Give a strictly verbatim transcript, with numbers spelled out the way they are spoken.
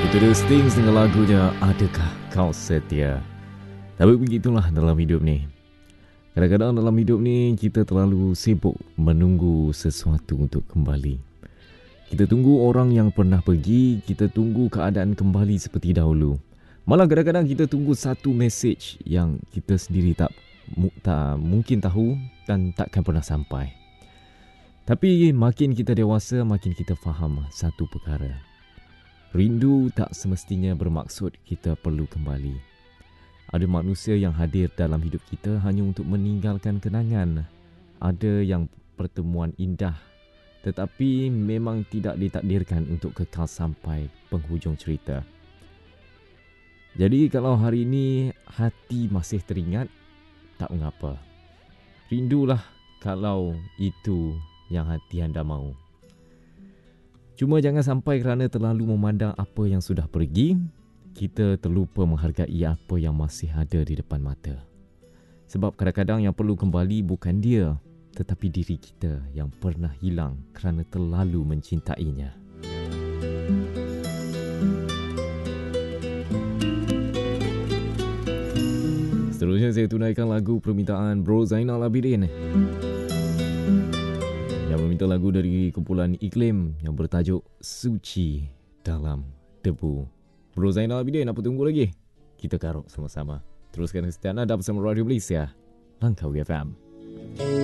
Itu dia Stings dengan lagunya Adakah Kau Setia. Tapi begitulah dalam hidup ni. Kadang-kadang dalam hidup ni kita terlalu sibuk menunggu sesuatu untuk kembali. Kita tunggu orang yang pernah pergi, kita tunggu keadaan kembali seperti dahulu. Malah kadang-kadang kita tunggu satu mesej yang kita sendiri tak, tak mungkin tahu dan takkan pernah sampai. Tapi makin kita dewasa, makin kita faham satu perkara. Rindu tak semestinya bermaksud kita perlu kembali. Ada manusia yang hadir dalam hidup kita hanya untuk meninggalkan kenangan. Ada yang pertemuan indah tetapi memang tidak ditakdirkan untuk kekal sampai penghujung cerita. Jadi kalau hari ini hati masih teringat, tak mengapa. Rindulah kalau itu yang hati anda mahu. Cuma jangan sampai kerana terlalu memandang apa yang sudah pergi, kita terlupa menghargai apa yang masih ada di depan mata. Sebab kadang-kadang yang perlu kembali bukan dia, tetapi diri kita yang pernah hilang kerana terlalu mencintainya. Seterusnya saya tunaikan lagu permintaan Bro Zainal Abidin yang meminta lagu dari kumpulan Iklim yang bertajuk Suci Dalam Debu. Bro Zainal Abidin, apa tunggu lagi? Kita karuk sama-sama. Teruskan kesetiaan anda bersama Radio Malaysia, Langkawi F M.